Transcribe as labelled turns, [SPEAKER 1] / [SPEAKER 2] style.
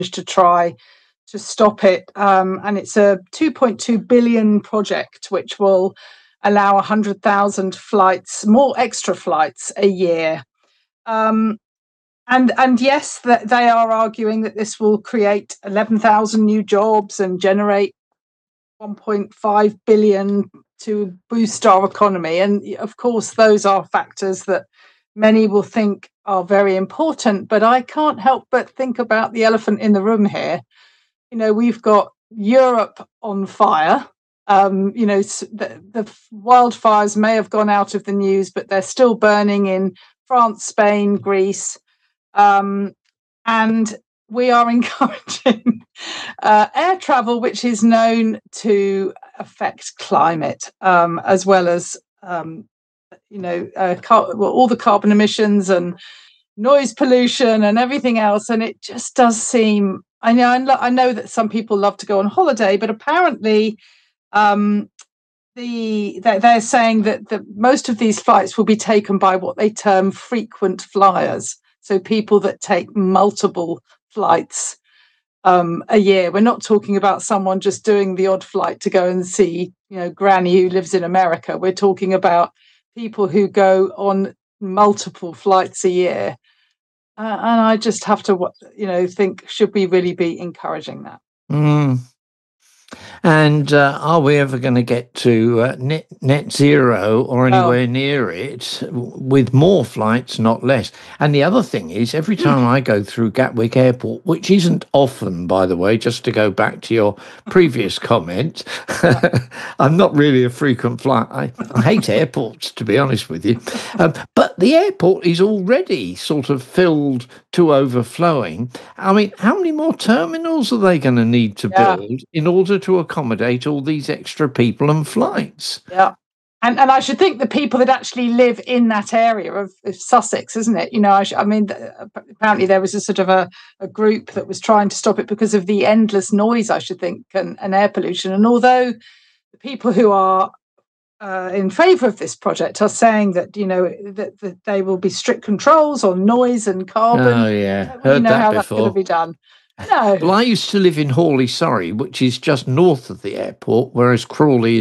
[SPEAKER 1] to try to stop it. And it's a 2.2 billion project, which will allow 100,000 flights, more extra flights a year. And yes, they are arguing that this will create 11,000 new jobs and generate 1.5 billion to boost our economy. And of course, those are factors that many will think are very important. But I can't help but think about the elephant in the room here. We've got Europe on fire. The wildfires may have gone out of the news, but they're still burning in France, Spain, Greece. And we are encouraging air travel, which is known to affect climate, as well as, all the carbon emissions and noise pollution and everything else. And it just does seem, I know that some people love to go on holiday, but apparently they're saying that most of these flights will be taken by what they term frequent flyers. So people that take multiple flights a year. We're not talking about someone just doing the odd flight to go and see, Granny who lives in America. We're talking about people who go on multiple flights a year. And I just have to, think, should we really be encouraging that?
[SPEAKER 2] And are we ever going to get to net zero or anywhere near it with more flights, not less? And the other thing is, every time I go through Gatwick Airport, which isn't often, by the way, just to go back to your previous comment, I'm not really a frequent flyer. I hate airports, to be honest with you. But the airport is already sort of filled to overflowing. I mean, how many more terminals are they going to need to build in order to accommodate all these extra people and flights?
[SPEAKER 1] Yeah. And I should think the people that actually live in that area of Sussex, isn't it? Apparently there was a sort of a group that was trying to stop it because of the endless noise, I should think, and air pollution. And although the people who are in favour of this project are saying that, that they will be strict controls on noise and carbon.
[SPEAKER 2] Oh, yeah.
[SPEAKER 1] Heard that how before. That's going to be done. No.
[SPEAKER 2] Well, I used to live in Hawley, Surrey, which is just north of the airport, whereas Crawley